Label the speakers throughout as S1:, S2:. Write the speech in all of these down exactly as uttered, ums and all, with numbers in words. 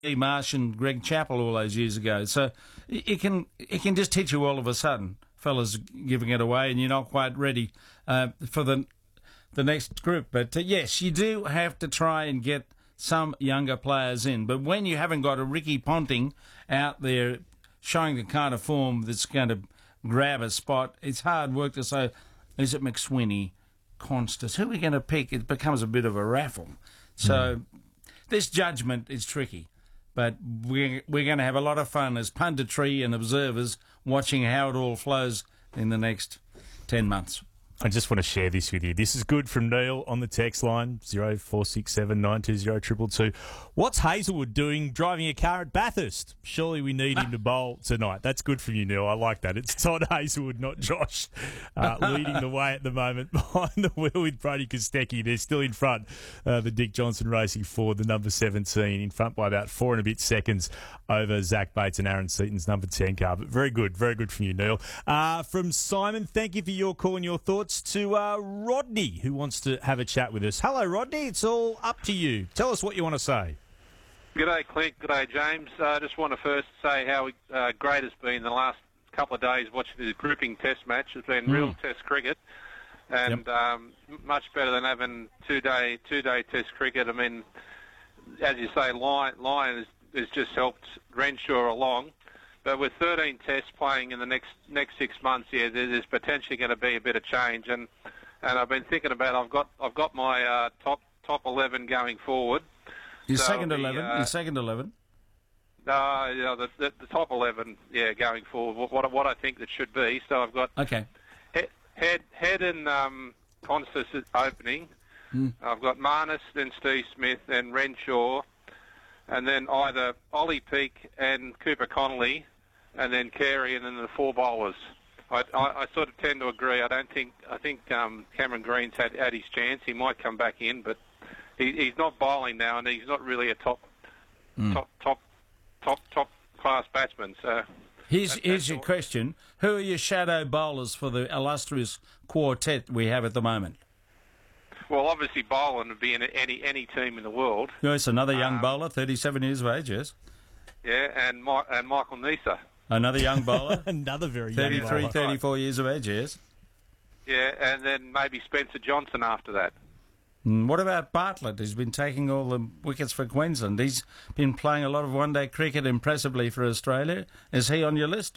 S1: Marsh and Greg Chappell all those years ago. So it can it can just hit you all of a sudden, fellas giving it away, and you're not quite ready uh, for the the next group. But uh, yes, you do have to try and get some younger players in. But when you haven't got a Ricky Ponting out there showing the kind of form that's going to grab a spot, it's hard work to say, is it McSweeney, Constas? Who are we going to pick? It becomes a bit of a raffle. So mm. this judgment is tricky. But we're, we're going to have a lot of fun as punditry and observers watching how it all flows in the next ten months.
S2: I just want to share this with you. This is good from Neil on the text line, zero four six seven nine two zero two two two. What's Hazelwood doing driving a car at Bathurst? Surely we need him to bowl tonight. That's good from you, Neil. I like that. It's Todd Hazelwood, not Josh, uh, leading the way at the moment behind the wheel with Brody Kostecki. They're still in front, uh, the Dick Johnson Racing Ford, the number seventeen, in front by about four and a bit seconds over Zach Bates and Aaron Seaton's number ten car. But very good, very good from you, Neil. Uh, from Simon, thank you for your call and your thoughts. To uh, Rodney, who wants to have a chat with us. Hello, Rodney. It's all up to you. Tell us what you want to say.
S3: G'day, Clint. G'day, James. I uh, just want to first say how uh, great it's been the last couple of days watching the grouping test match. It's been mm. real test cricket, and yep. um, much better than having two-day two-day test cricket. I mean, as you say, Lion, Lion has, has just helped Renshaw along. But with thirteen tests playing in the next next six months, yeah, there's potentially going to be a bit of change. And, and I've been thinking about I've got I've got my uh, top top eleven going forward.
S1: Your
S3: so
S1: second
S3: the,
S1: eleven.
S3: Uh,
S1: your second eleven.
S3: Uh, you know, the, the the top eleven, yeah, going forward. What what, what I think that should be. So I've got
S1: okay.
S3: Head head, head and um, Constas opening. Mm. I've got Marnus, then Steve Smith, then Renshaw, and then either Ollie Peake and Cooper Connolly, and then Carey, and then the four bowlers. I, I, I sort of tend to agree. I don't think I think um, Cameron Green's had, had his chance. He might come back in, but he, he's not bowling now, and he's not really a top mm. top top top top class batsman. So
S1: here's
S3: that,
S1: here's your
S3: all.
S1: question: who are your shadow bowlers for the illustrious quartet we have at the moment?
S3: Well, obviously Boland would be in any any team in the world.
S1: Yes, another young
S3: um,
S1: bowler, thirty-seven years of age. Yes.
S3: Yeah, and My, and Michael Neser.
S1: Another young bowler.
S2: Another very
S1: thirty-three,
S2: young bowler.
S1: thirty-four years of age, yes.
S3: Yeah, and then maybe Spencer Johnson after that.
S1: Mm, what about Bartlett? He's been taking all the wickets for Queensland. He's been playing a lot of one-day cricket impressively for Australia. Is he on your list?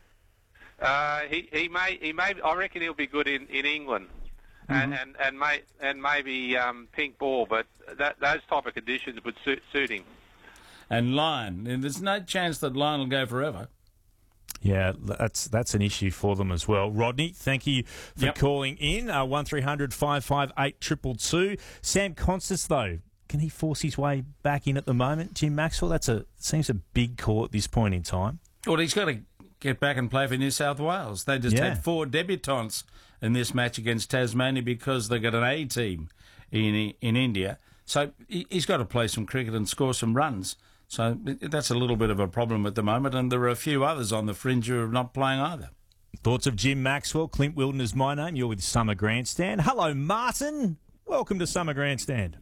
S3: Uh, he he may he may I reckon he'll be good in, in England, mm-hmm. and and and, may, and maybe um, pink ball, but that those type of conditions would suit, suit him.
S1: And Lyon, and there's no chance that Lyon will go forever.
S2: Yeah, that's that's an issue for them as well. Rodney, thank you for yep. calling in. Uh, one three hundred five five eight two two two. Sam Constas, though, can he force his way back in at the moment? Jim Maxwell, that's a seems a big call at this point in time.
S1: Well, he's got to get back and play for New South Wales. They just yeah. had four debutants in this match against Tasmania because they got an A team in in India. So he's got to play some cricket and score some runs. So that's a little bit of a problem at the moment, and there are a few others on the fringe who are not playing either.
S2: Thoughts of Jim Maxwell? Clint Wilton is my name. You're with Summer Grandstand. Hello, Martin. Welcome to Summer Grandstand.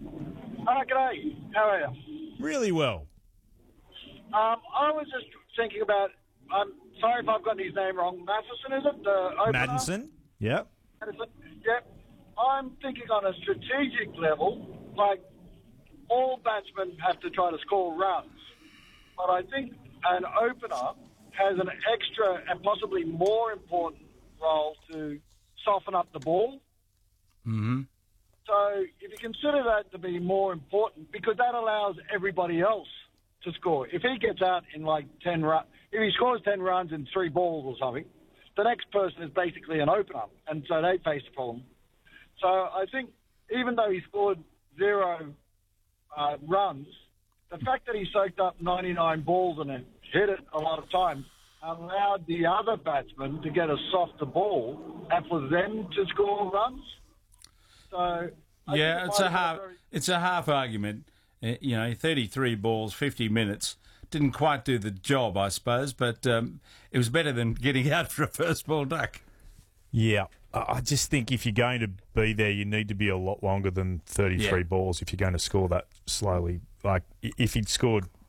S4: Oh, g'day. How are you?
S2: Really well.
S4: Um, I was just thinking about, I'm sorry if I've gotten his name wrong, Matheson, is it? The opener?
S2: Madison, yep.
S4: Madison, yep. I'm thinking on a strategic level, like, all batsmen have to try to score runs, but I think an opener has an extra and possibly more important role to soften up the ball.
S1: Mm-hmm.
S4: So if you consider that to be more important, because that allows everybody else to score. If he gets out in like ten runs, if he scores ten runs in three balls or something, the next person is basically an opener, and so they face the problem. So I think even though he scored zero Uh, runs, the fact that he soaked up ninety-nine balls and hit it a lot of times allowed the other batsmen to get a softer ball and for them to score runs. So I
S1: yeah, it's a half.
S4: Very...
S1: It's a half argument. Uh, you know, thirty-three balls, fifty minutes didn't quite do the job, I suppose, but um, it was better than getting out for a first ball duck.
S2: Yeah. I just think if you're going to be there, you need to be a lot longer than thirty-three
S1: yeah.
S2: balls if you're going to score that slowly. Like, if he'd scored